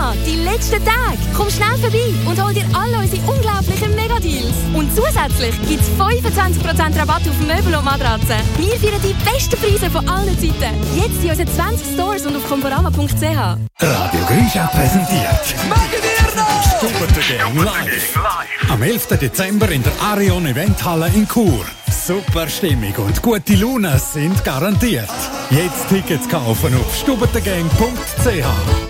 die letzten Tage. Komm schnell vorbei und hol dir alle unsere unglaublichen Megadeals. Und zusätzlich gibt es 25% Rabatt auf Möbel und Matratzen. Wir feiern die besten Preise von allen Zeiten. Jetzt in unseren 20 Stores und auf conforama.ch. Radio Grisha präsentiert Stubbertgang live. Am 11. Dezember in der Arion Eventhalle in Chur. Super Stimmung und gute Laune sind garantiert. Jetzt Tickets kaufen auf stubbertgang.ch.